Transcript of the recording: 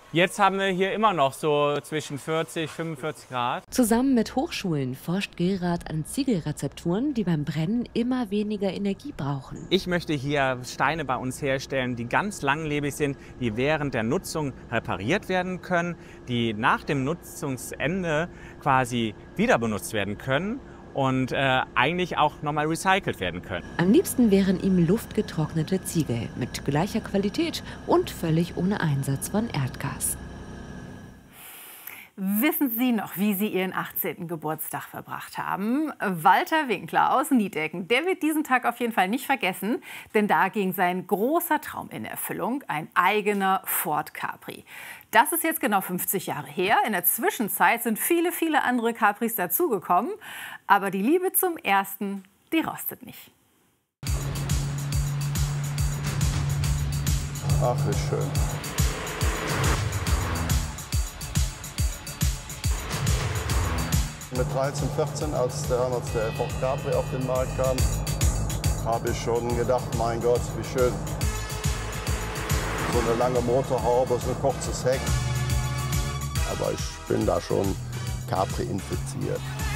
Jetzt haben wir hier immer noch so zwischen 40, 45 Grad. Zusammen mit Hochschulen forscht Gerard an Ziegelrezepturen, die beim Brennen immer weniger Energie brauchen. Ich möchte hier Steine bei uns herstellen, die ganz langlebig sind, die während der Nutzung repariert werden können, die nach dem Nutzungsende quasi wieder benutzt werden können und eigentlich auch nochmal recycelt werden können. Am liebsten wären ihm luftgetrocknete Ziegel mit gleicher Qualität und völlig ohne Einsatz von Erdgas. Wissen Sie noch, wie Sie Ihren 18. Geburtstag verbracht haben? Walter Winkler aus Niedecken, der wird diesen Tag auf jeden Fall nicht vergessen, denn da ging sein großer Traum in Erfüllung, ein eigener Ford Capri. Das ist jetzt genau 50 Jahre her. In der Zwischenzeit sind viele, viele andere Capris dazugekommen. Aber die Liebe zum ersten, die rostet nicht. Ach, wie schön. Mit 13, 14, als der Ford Capri auf den Markt kam, habe ich schon gedacht, mein Gott, wie schön. So eine lange Motorhaube, so ein kurzes Heck. Aber ich bin da schon Capri infiziert.